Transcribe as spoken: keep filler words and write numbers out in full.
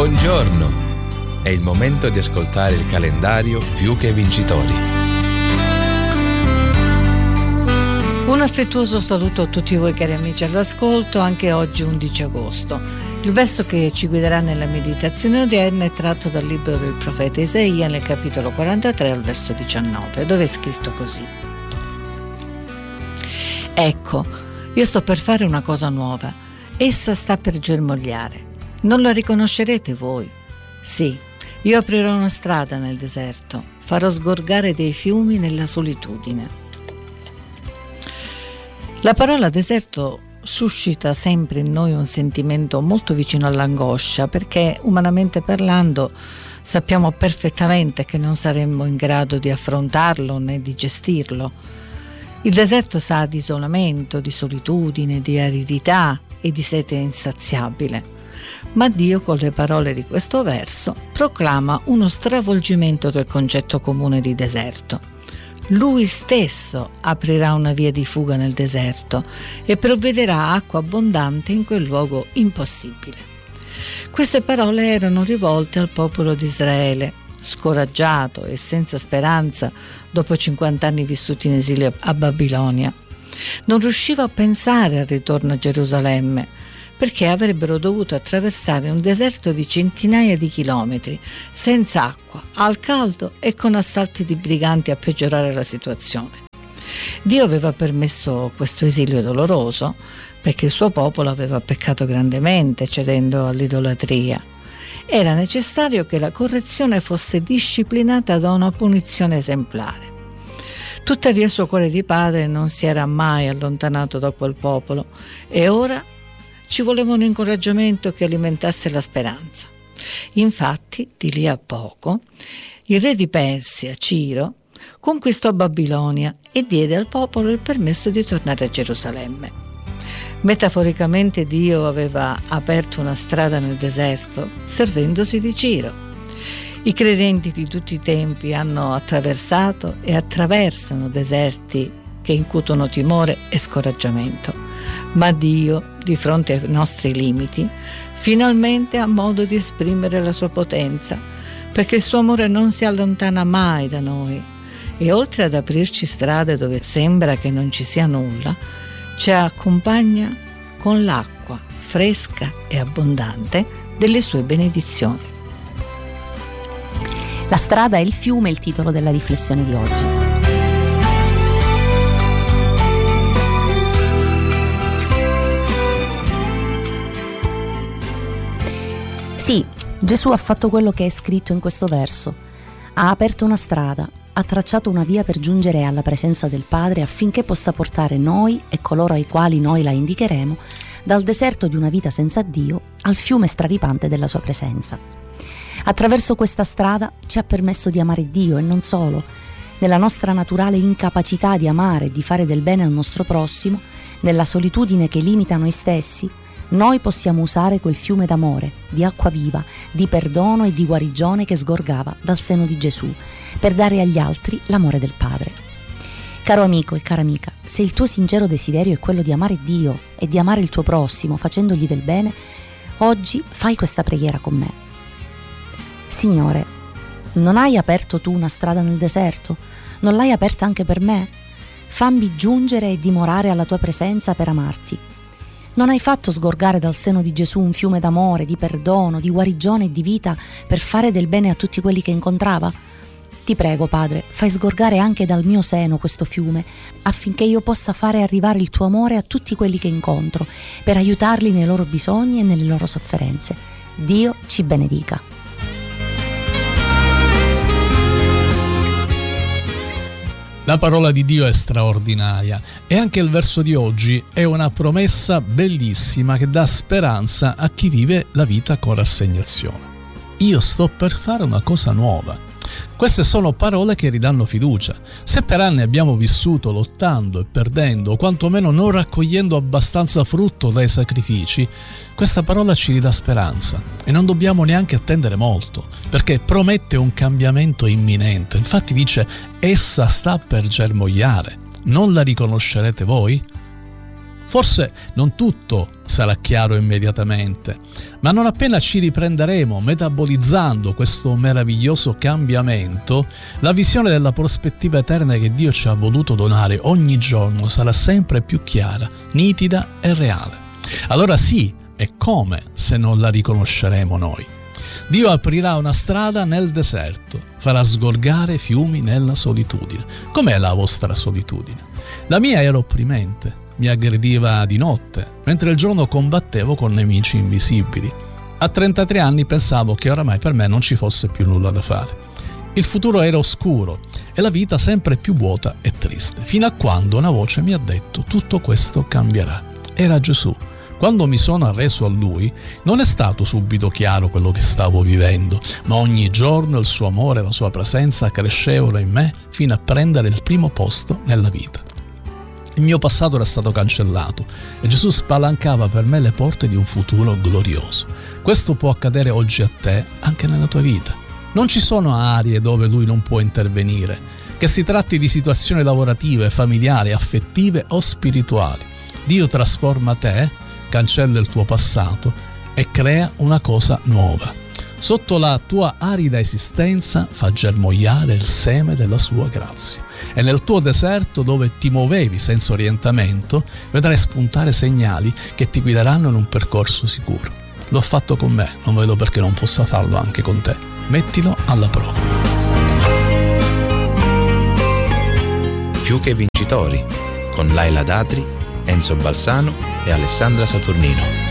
Buongiorno! È il momento di ascoltare il calendario Più che Vincitori. Un affettuoso saluto a tutti voi cari amici all'ascolto, anche oggi undici agosto. Il verso che ci guiderà nella meditazione odierna è tratto dal libro del profeta Isaia nel capitolo quarantatré al verso diciannove, dove è scritto così: Ecco, io sto per fare una cosa nuova, essa sta per germogliare. Non la riconoscerete voi? Sì, io aprirò una strada nel deserto, farò sgorgare dei fiumi nella solitudine. La parola deserto suscita sempre in noi un sentimento molto vicino all'angoscia, perché umanamente parlando sappiamo perfettamente che non saremmo in grado di affrontarlo né di gestirlo. Il deserto sa di isolamento, di solitudine, di aridità e di sete insaziabile. Ma Dio, con le parole di questo verso, proclama uno stravolgimento del concetto comune di deserto. Lui stesso aprirà una via di fuga nel deserto e provvederà acqua abbondante in quel luogo impossibile. Queste parole erano rivolte al popolo di Israele, scoraggiato e senza speranza dopo cinquanta anni vissuti in esilio a Babilonia. Non riusciva a pensare al ritorno a Gerusalemme, perché avrebbero dovuto attraversare un deserto di centinaia di chilometri, senza acqua, al caldo e con assalti di briganti a peggiorare la situazione. Dio aveva permesso questo esilio doloroso perché il suo popolo aveva peccato grandemente cedendo all'idolatria. Era necessario che la correzione fosse disciplinata da una punizione esemplare. Tuttavia il suo cuore di padre non si era mai allontanato da quel popolo e ora ci voleva un incoraggiamento che alimentasse la speranza. Infatti, di lì a poco, il re di Persia, Ciro, conquistò Babilonia e diede al popolo il permesso di tornare a Gerusalemme. Metaforicamente Dio aveva aperto una strada nel deserto, servendosi di Ciro. I credenti di tutti i tempi hanno attraversato e attraversano deserti che incutono timore e scoraggiamento. Ma Dio, di fronte ai nostri limiti, finalmente ha modo di esprimere la sua potenza, perché il suo amore non si allontana mai da noi e oltre ad aprirci strade dove sembra che non ci sia nulla, ci accompagna con l'acqua fresca e abbondante delle sue benedizioni. La strada e il fiume è il titolo della riflessione di oggi. Sì, Gesù ha fatto quello che è scritto in questo verso. Ha aperto una strada, ha tracciato una via per giungere alla presenza del Padre affinché possa portare noi e coloro ai quali noi la indicheremo dal deserto di una vita senza Dio al fiume straripante della sua presenza. Attraverso questa strada ci ha permesso di amare Dio e non solo. Nella nostra naturale incapacità di amare e di fare del bene al nostro prossimo, nella solitudine che limita noi stessi, noi possiamo usare quel fiume d'amore, di acqua viva, di perdono e di guarigione che sgorgava dal seno di Gesù, per dare agli altri l'amore del Padre. Caro amico e cara amica, se il tuo sincero desiderio è quello di amare Dio e di amare il tuo prossimo facendogli del bene, oggi fai questa preghiera con me. Signore, non hai aperto tu una strada nel deserto? Non l'hai aperta anche per me? Fammi giungere e dimorare alla tua presenza per amarti. Non hai fatto sgorgare dal seno di Gesù un fiume d'amore, di perdono, di guarigione e di vita per fare del bene a tutti quelli che incontrava? Ti prego, Padre, fai sgorgare anche dal mio seno questo fiume, affinché io possa fare arrivare il tuo amore a tutti quelli che incontro, per aiutarli nei loro bisogni e nelle loro sofferenze. Dio ci benedica. La parola di Dio è straordinaria e anche il verso di oggi è una promessa bellissima che dà speranza a chi vive la vita con rassegnazione. Io sto per fare una cosa nuova. Queste sono parole che ridanno fiducia. Se per anni abbiamo vissuto lottando e perdendo, o quantomeno non raccogliendo abbastanza frutto dai sacrifici, questa parola ci ridà speranza e non dobbiamo neanche attendere molto, perché promette un cambiamento imminente. Infatti dice: essa sta per germogliare. Non la riconoscerete voi? Forse non tutto sarà chiaro immediatamente, ma non appena ci riprenderemo metabolizzando questo meraviglioso cambiamento, la visione della prospettiva eterna che Dio ci ha voluto donare ogni giorno sarà sempre più chiara, nitida e reale. Allora sì, e come se non la riconosceremo noi? Dio aprirà una strada nel deserto, farà sgorgare fiumi nella solitudine. Com'è la vostra solitudine? La mia era opprimente, mi aggrediva di notte, mentre il giorno combattevo con nemici invisibili. A trentatré anni pensavo che oramai per me non ci fosse più nulla da fare. Il futuro era oscuro e la vita sempre più vuota e triste, fino a quando una voce mi ha detto: tutto questo cambierà. Era Gesù. Quando mi sono arreso a Lui, non è stato subito chiaro quello che stavo vivendo, ma ogni giorno il suo amore e la sua presenza crescevano in me fino a prendere il primo posto nella vita. Il mio passato era stato cancellato e Gesù spalancava per me le porte di un futuro glorioso. Questo può accadere oggi a te, anche nella tua vita. Non ci sono aree dove Lui non può intervenire, che si tratti di situazioni lavorative, familiari, affettive o spirituali. Dio trasforma te, cancella il tuo passato e crea una cosa nuova. Sotto la tua arida esistenza fa germogliare il seme della sua grazia. E nel tuo deserto, dove ti muovevi senza orientamento, vedrai spuntare segnali che ti guideranno in un percorso sicuro. L'ho fatto con me, non vedo perché non possa farlo anche con te. Mettilo alla prova. Più che vincitori, con Laila Datri, Enzo Balsano e Alessandra Saturnino.